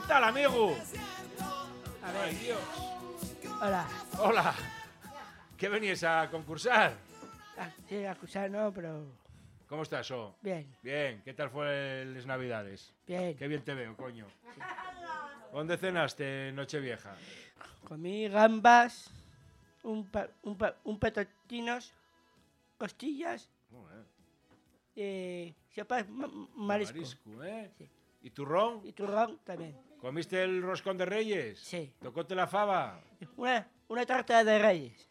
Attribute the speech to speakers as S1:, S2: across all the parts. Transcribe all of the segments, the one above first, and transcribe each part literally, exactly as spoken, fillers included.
S1: tal, amigo?
S2: A ver.
S1: Ay, Dios.
S2: Hola.
S1: Hola. ¿Qué venías a concursar?
S2: Ah, sí, a acusar no, pero
S1: ¿Cómo estás, O?
S2: bien,
S1: Bien. ¿Qué tal fue las Navidades?
S2: bien.
S1: Qué bien te veo, coño. ¿Dónde cenaste Nochevieja?
S2: Comí gambas, un, pa, un, pa, un petotinos, costillas,
S1: Joder,
S2: eh, sopa de ma- marisco.
S1: marisco, ¿eh?
S2: Sí.
S1: ¿Y turrón?
S2: Y turrón también.
S1: ¿Comiste el roscón de Reyes?
S2: Sí.
S1: ¿Tocóte la fava?
S2: Una, una tarta de reyes.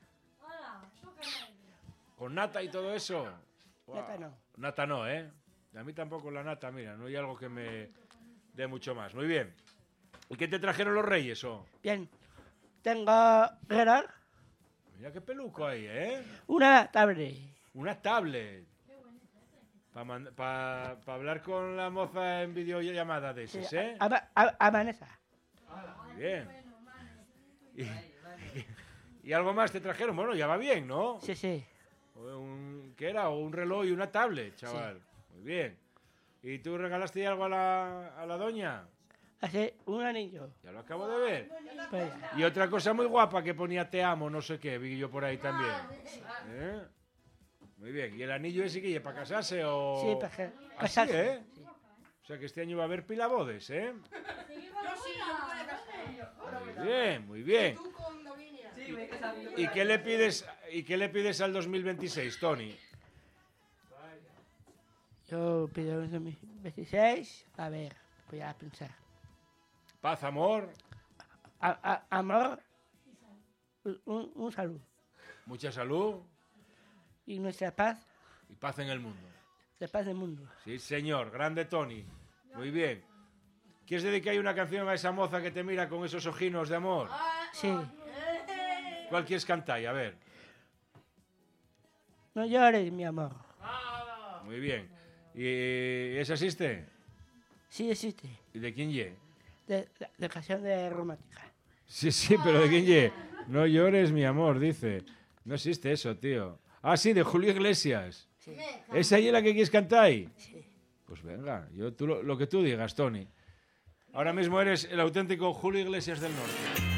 S1: ¿Con nata y todo eso? Buah.
S2: Nata no.
S1: Nata no, ¿eh? A mí tampoco la nata, mira, no hay algo que me dé mucho más. Muy bien. ¿Y qué te trajeron los Reyes, O?
S2: Bien. Tengo reloj,
S1: Mira qué peluco hay, ¿eh?
S2: una tablet.
S1: Una tablet. Para pa, pa hablar con la moza en videollamada de
S2: Sí,
S1: esas, ¿eh?
S2: a, a, a, a Vanessa.
S1: Muy bien. Y, y algo más te trajeron. Bueno, ya va bien, ¿no?
S2: Sí, sí.
S1: Un, ¿Qué era? Un reloj y una tablet, chaval. Muy bien. ¿Y tú regalaste algo a la, a la doña?
S2: Hace un anillo.
S1: Ya lo acabo de ver.
S2: Pues,
S1: Y otra cosa muy guapa que ponía te amo, no sé qué, vi yo por ahí también. ¿Eh? Muy bien. ¿Y el anillo ese que para casarse o...?
S2: sí, para que-
S1: ¿Ah, sí,
S2: casarse.
S1: eh? O sea que este año va a haber pilabodes, ¿eh? Muy bien, muy bien. ¿Y qué le pides, y qué le pides al dos mil veintiséis, Tony?
S2: Yo pido un dos mil veintiséis. A ver, voy a pensar.
S1: Paz, amor,
S2: A- a- amor, un, un salud.
S1: mucha salud
S2: Y nuestra paz,
S1: y paz en el mundo.
S2: la paz del mundo.
S1: Sí, señor. Grande Tony. Muy bien. ¿Quieres dedicar una canción a esa moza que te mira con esos ojinos de amor?
S2: Sí.
S1: ¿Cuál quieres cantar? A ver.
S2: No llores, mi amor.
S1: Muy bien. ¿Y esa existe?
S2: Sí existe.
S1: ¿Y de quién ye?
S2: De, de, de canción de romántica.
S1: Sí, sí, pero ¿de quién ye? No llores, mi amor, dice. No existe eso, tío. Ah, sí, de Julio Iglesias.
S2: Sí.
S1: ¿Esa es la que quieres cantar ahí?
S2: Sí.
S1: Pues venga, yo, tú, lo, lo que tú digas, Tony. Ahora mismo eres el auténtico Julio Iglesias del Norte.